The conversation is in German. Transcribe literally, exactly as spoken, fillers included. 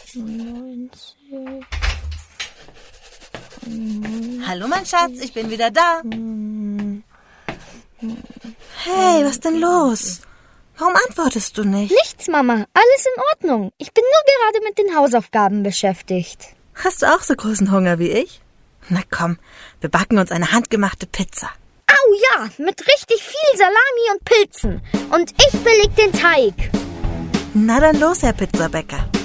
neunzig. Hallo, mein Schatz, ich bin wieder da. Hey, was denn los? Warum antwortest du nicht? Nichts, Mama. Alles in Ordnung. Ich bin nur gerade mit den Hausaufgaben beschäftigt. Hast du auch so großen Hunger wie ich? Na komm, wir backen uns eine handgemachte Pizza. Au ja, mit richtig viel Salami und Pilzen. Und ich beleg den Teig. Na dann los, Herr Pizzabäcker.